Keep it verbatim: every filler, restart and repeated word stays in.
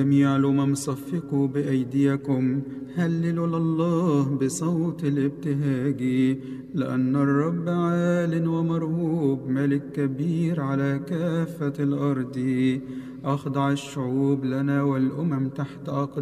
جميع الأمم صفقوا بأيديكم، هللوا لله بصوت الابتهاج، لأن الرب عال ومرهوب، ملك كبير على كافة الأرض. أخضع الشعوب لنا والأمم تحت أقدامنا.